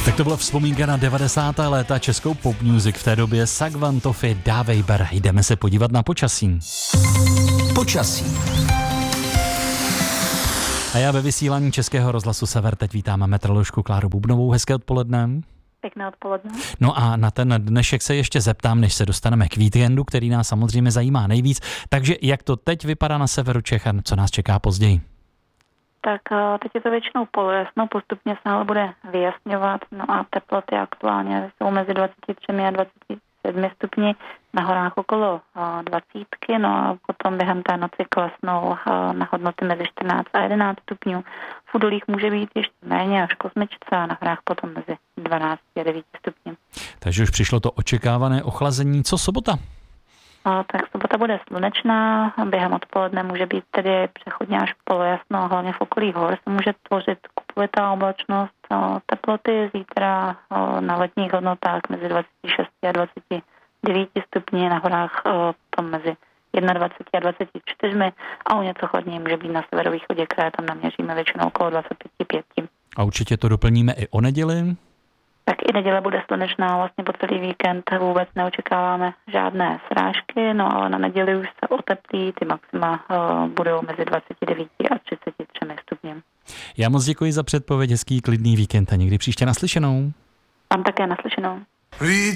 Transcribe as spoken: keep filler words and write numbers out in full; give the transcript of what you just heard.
Tak to byla vzpomínka na devadesátá léta českou pop music v té době. Sagvantofy, Dávej ber. Jdeme se podívat na počasí. Počasí. A já ve vysílání Českého rozhlasu Sever teď vítáme meteoroložku Kláru Bubnovou. Hezké odpoledne. Pěkné odpoledne. No a na ten dnešek se ještě zeptám, než se dostaneme k víkendu, který nás samozřejmě zajímá nejvíc. Takže jak to teď vypadá na severu Čech a co nás čeká později? Tak teď je to většinou polojasno, postupně se ale bude vyjasňovat, no a teploty aktuálně jsou mezi dvacet tři a dvacet sedm stupni, na horách okolo dvacítky, no a potom během té noci klesnou na hodnoty mezi čtrnáct a jedenáct stupňů. V údolích může být ještě méně až k osmičce a na horách potom mezi dvanáct a devět stupňů. Takže už přišlo to očekávané ochlazení. Co sobota? A tak sobota bude slunečná, během odpoledne může být tedy přechodně až polojasno, hlavně v okolí hor se může tvořit kupovitá oblačnost, teploty zítra na letních hodnotách mezi dvacet šest a dvacet devět stupni, na horách tam mezi dvacet jedna a dvacet čtyři a o něco chladněji může být na severovýchodě kraje, tam naměříme většinou okolo dvacet pět. A určitě to doplníme i o neděli? Tak i neděle bude slunečná, vlastně po celý víkend vůbec neočekáváme žádné srážky, no ale na neděli už se oteplí, ty maxima uh, budou mezi dvacet devět a třicet tři stupně. Já moc děkuji za předpověď, hezký klidný víkend a někdy příště naslyšenou. Vám také naslyšenou.